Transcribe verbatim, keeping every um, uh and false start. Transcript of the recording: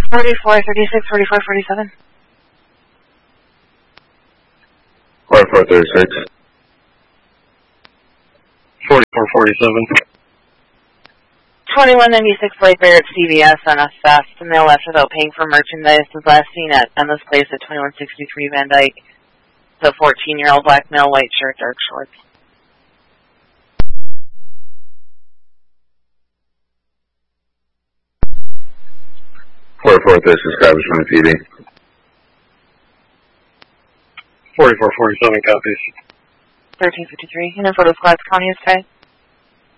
forty-four, thirty-six, forty-four, forty-seven. forty-four, thirty-six. forty-four, forty-seven. twenty-one ninety-six Lake Bear at C V S on a fast. The male left without paying for merchandise was last seen at Emma's Place at twenty-one sixty-three Van Dyke. The fourteen-year-old black male, white shirt, dark shorts. forty-four, thirty-six, copies from the P D. forty-four, forty-seven copies. thirteen fifty-three. And then photo squads, County is tied.